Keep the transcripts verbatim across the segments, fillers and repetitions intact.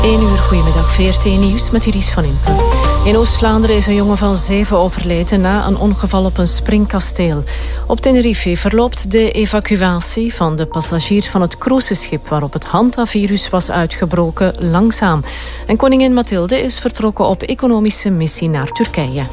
één uur, goedemiddag, V R T Nieuws met Iris van Impen. In Oost-Vlaanderen is een jongen van zeven overleden na een ongeval op een springkasteel. Op Tenerife verloopt de evacuatie van de passagiers van het cruiseschip waarop het hantavirus was uitgebroken langzaam. En koningin Mathilde is vertrokken op economische missie naar Turkije.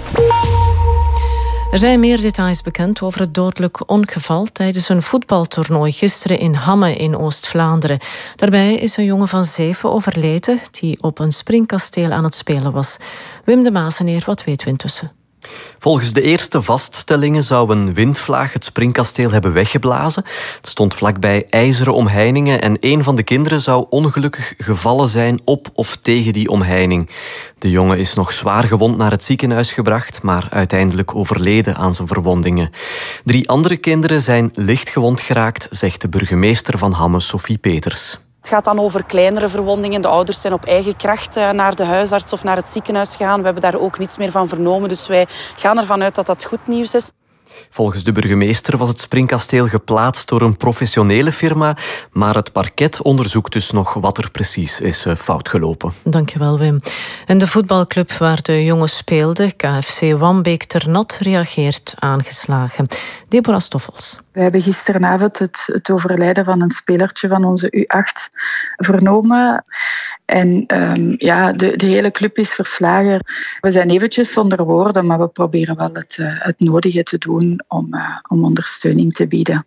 Er zijn meer details bekend over het dodelijk ongeval tijdens een voetbaltoernooi gisteren in Hamme in Oost-Vlaanderen. Daarbij is een jongen van zeven overleden die op een springkasteel aan het spelen was. Wim de Maaseneer, wat weten we intussen? Volgens de eerste vaststellingen zou een windvlaag het springkasteel hebben weggeblazen. Het stond vlakbij ijzeren omheiningen en een van de kinderen zou ongelukkig gevallen zijn op of tegen die omheining. De jongen is nog zwaar gewond naar het ziekenhuis gebracht, maar uiteindelijk overleden aan zijn verwondingen. Drie andere kinderen zijn licht gewond geraakt, zegt de burgemeester van Hamme, Sophie Peters. Het gaat dan over kleinere verwondingen. De ouders zijn op eigen kracht naar de huisarts of naar het ziekenhuis gegaan. We hebben daar ook niets meer van vernomen, dus wij gaan ervan uit dat dat goed nieuws is. Volgens de burgemeester was het springkasteel geplaatst door een professionele firma, maar het parket onderzoekt dus nog wat er precies is fout gelopen. Dankjewel, Wim. En de voetbalclub waar de jongen speelde, K F C Wambeek Ternat, reageert aangeslagen. Deborah Stoffels. We hebben gisteravond het, het overlijden van een spelertje van onze U acht vernomen. En um, ja, de, de hele club is verslagen. We zijn eventjes zonder woorden, maar we proberen wel het, uh, het nodige te doen om, uh, om ondersteuning te bieden.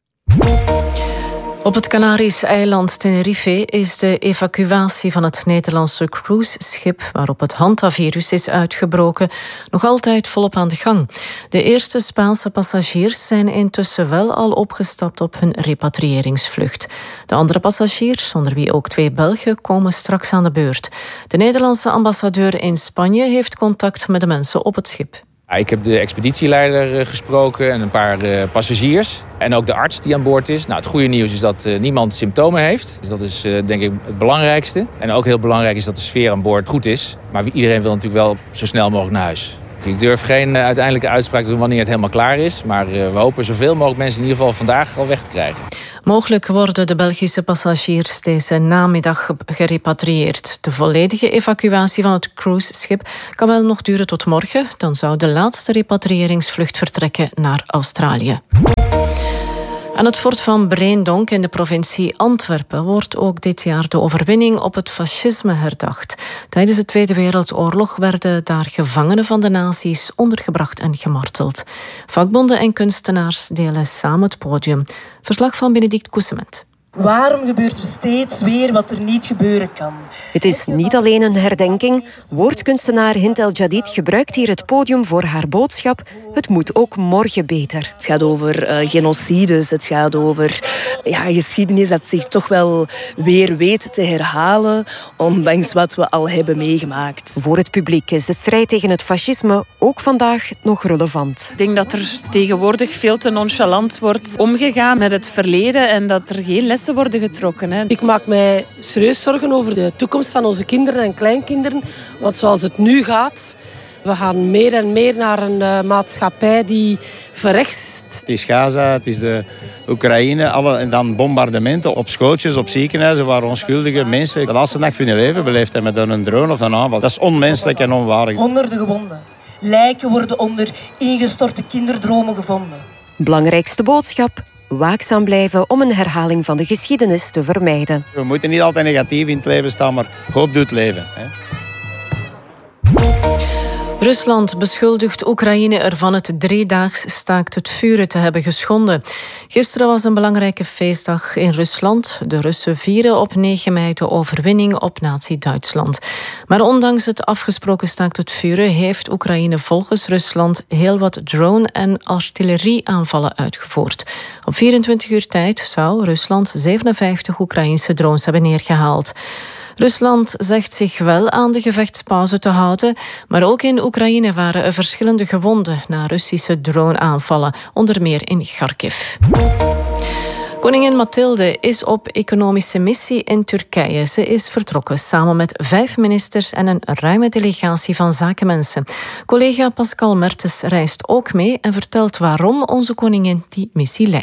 Op het Canarische eiland Tenerife is de evacuatie van het Nederlandse cruiseschip waarop het hantavirus is uitgebroken nog altijd volop aan de gang. De eerste Spaanse passagiers zijn intussen wel al opgestapt op hun repatriëringsvlucht. De andere passagiers, onder wie ook twee Belgen, komen straks aan de beurt. De Nederlandse ambassadeur in Spanje heeft contact met de mensen op het schip. Ik heb de expeditieleider gesproken en een paar uh, passagiers. En ook de arts die aan boord is. Nou, het goede nieuws is dat uh, niemand symptomen heeft. Dus dat is uh, denk ik het belangrijkste. En ook heel belangrijk is dat de sfeer aan boord goed is. Maar iedereen wil natuurlijk wel zo snel mogelijk naar huis. Ik durf geen uh, uiteindelijke uitspraak te doen wanneer het helemaal klaar is. Maar uh, we hopen zoveel mogelijk mensen in ieder geval vandaag al weg te krijgen. Mogelijk worden de Belgische passagiers deze namiddag gerepatrieerd. De volledige evacuatie van het cruiseschip kan wel nog duren tot morgen. Dan zou de laatste repatriëringsvlucht vertrekken naar Australië. Aan het fort van Breendonk in de provincie Antwerpen wordt ook dit jaar de overwinning op het fascisme herdacht. Tijdens de Tweede Wereldoorlog werden daar gevangenen van de nazi's ondergebracht en gemarteld. Vakbonden en kunstenaars delen samen het podium. Verslag van Benedict Koesement. Waarom gebeurt er steeds weer wat er niet gebeuren kan? Het is niet alleen een herdenking. Woordkunstenaar Hint El Jadid gebruikt hier het podium voor haar boodschap. Het moet ook morgen beter. Het gaat over uh, genocides, het gaat over ja, geschiedenis dat zich toch wel weer weet te herhalen, ondanks wat we al hebben meegemaakt. Voor het publiek is de strijd tegen het fascisme ook vandaag nog relevant. Ik denk dat er tegenwoordig veel te nonchalant wordt omgegaan met het verleden en dat er geen lessen worden getrokken. Hè. Ik maak mij serieus zorgen over de toekomst van onze kinderen en kleinkinderen. Want zoals het nu gaat, we gaan meer en meer naar een uh, maatschappij die verrechtst. Het is Gaza, het is de Oekraïne, alle, en dan bombardementen op schooltjes, op ziekenhuizen waar onschuldige mensen de laatste nacht van hun leven beleefd hebben met een drone of een aanval. Dat is onmenselijk en onwaardig. Onder de gewonden. Lijken worden onder ingestorte kinderdromen gevonden. Belangrijkste boodschap: waakzaam blijven om een herhaling van de geschiedenis te vermijden. We moeten niet altijd negatief in het leven staan, maar hoop doet leven. Hè? Rusland beschuldigt Oekraïne ervan het driedaags staakt het vuren te hebben geschonden. Gisteren was een belangrijke feestdag in Rusland. De Russen vieren op negen mei de overwinning op nazi-Duitsland. Maar ondanks het afgesproken staakt het vuren heeft Oekraïne volgens Rusland heel wat drone- en artillerieaanvallen uitgevoerd. Op vierentwintig uur tijd zou Rusland zevenenvijftig Oekraïnse drones hebben neergehaald. Rusland zegt zich wel aan de gevechtspauze te houden, maar ook in Oekraïne waren er verschillende gewonden na Russische droneaanvallen, onder meer in Kharkiv. Koningin Mathilde is op economische missie in Turkije. Ze is vertrokken samen met vijf ministers en een ruime delegatie van zakenmensen. Collega Pascal Mertens reist ook mee en vertelt waarom onze koningin die missie leidt.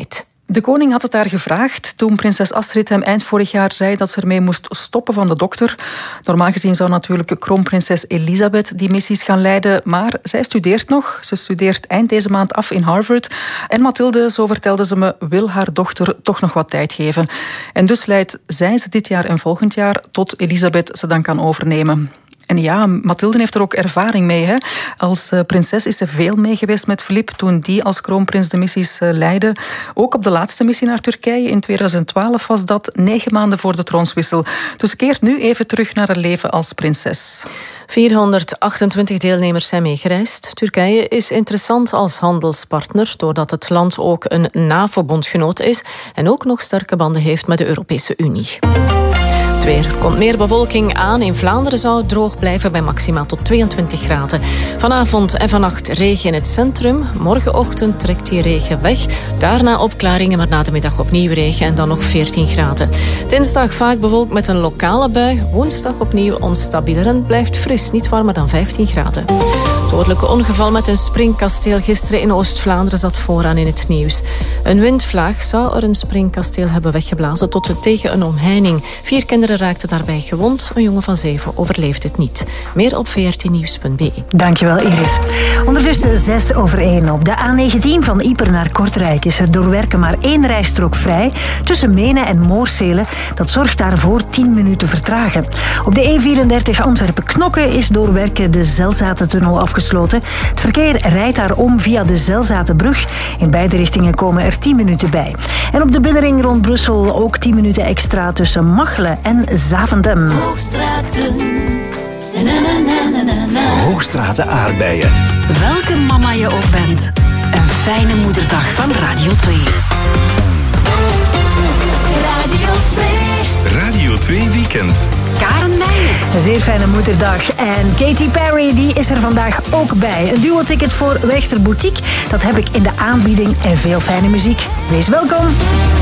De koning had het haar gevraagd toen prinses Astrid hem eind vorig jaar zei dat ze ermee moest stoppen van de dokter. Normaal gezien zou natuurlijk kroonprinses Elisabeth die missies gaan leiden, maar zij studeert nog. Ze studeert eind deze maand af in Harvard. En Mathilde, zo vertelde ze me, wil haar dochter toch nog wat tijd geven. En dus leidt zij ze dit jaar en volgend jaar tot Elisabeth ze dan kan overnemen. En ja, Mathilde heeft er ook ervaring mee. Hè? Als uh, prinses is ze veel mee geweest met Filip toen die als kroonprins de missies uh, leidde. Ook op de laatste missie naar Turkije in tweeduizend twaalf was dat, negen maanden voor de troonswissel. Dus ze keert nu even terug naar haar leven als prinses. vierhonderdachtentwintig deelnemers zijn meegereisd. Turkije is interessant als handelspartner doordat het land ook een NAVO-bondgenoot is en ook nog sterke banden heeft met de Europese Unie. Er komt meer bewolking aan. In Vlaanderen zou het droog blijven bij maximaal tot tweeëntwintig graden. Vanavond en vannacht regen in het centrum. Morgenochtend trekt die regen weg. Daarna opklaringen, maar na de middag opnieuw regen en dan nog veertien graden. Dinsdag vaak bewolkt met een lokale bui. Woensdag opnieuw onstabieler en blijft fris, niet warmer dan vijftien graden. Het dodelijke ongeval met een springkasteel gisteren in Oost-Vlaanderen zat vooraan in het nieuws. Een windvlaag zou er een springkasteel hebben weggeblazen tot tegen een omheining. Vier kinderen raakten daarbij gewond. Een jongen van zeven overleefde het niet. Meer op v r t nieuws punt b e. Dankjewel, Iris. Ondertussen zes over één. Op de A negentien van Ieper naar Kortrijk is er door werken maar één rijstrook vrij tussen Menen en Moorsele. Dat zorgt daarvoor tien minuten vertragen. Op de E vierendertig Antwerpen-Knokke is door werken de Zelzatentunnel afgesloten. Het verkeer rijdt daar om via de Zelzatenbrug. In beide richtingen komen er tien minuten bij. En op de binnenring rond Brussel ook tien minuten extra tussen Machelen en Zaventem. Hoogstraten. Na, na, na, na, na. Hoogstraten aardbeien. Welke mama je ook bent. Een fijne moederdag van Radio twee. Radio twee. Radio twee Weekend. Karen Meijer. Een zeer fijne moederdag. En Katy Perry die is er vandaag ook bij. Een duo-ticket voor Wächter Boutique. Dat heb ik in de aanbieding en veel fijne muziek. Wees welkom.